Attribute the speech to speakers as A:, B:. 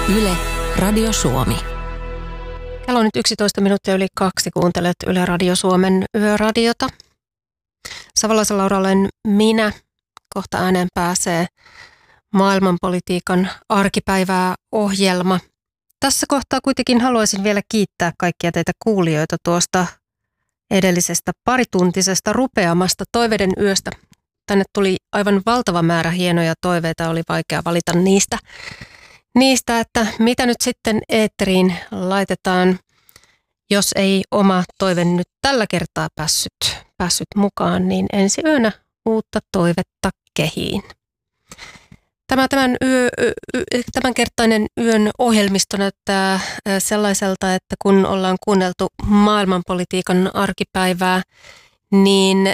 A: Yle, Radio Suomi.
B: Kello on nyt 11 minuuttia yli 2. Kuuntelet Yle Radio Suomen yöradiota. Savolaisen Laura olen minä. Kohta ääneen pääsee maailmanpolitiikan arkipäivää ohjelma. Tässä kohtaa kuitenkin haluaisin vielä kiittää kaikkia teitä kuulijoita tuosta edellisestä parituntisesta rupeamasta toiveiden yöstä. Tänne tuli aivan valtava määrä hienoja toiveita, oli vaikea valita niistä, että mitä nyt sitten eetteriin laitetaan, jos ei oma toive nyt tällä kertaa päässyt mukaan, niin ensi yönä uutta toivetta kehiin. Tämänkertainen yön ohjelmisto näyttää sellaiselta, että kun ollaan kuunneltu maailmanpolitiikan arkipäivää, niin